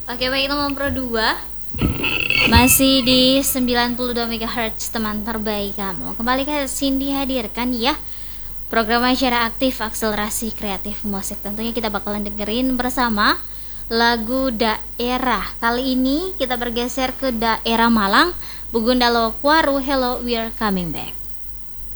Oke, baik, nomor Pro 2 masih di 92 MHz, teman terbaik kamu. Kembali ke Cindy hadirkan ya program acara aktif akselerasi kreatif musik. Tentunya kita bakalan dengerin bersama lagu daerah. Kali ini kita bergeser ke daerah Malang. Bugunda Lokwaru, Hello, We're Coming Back.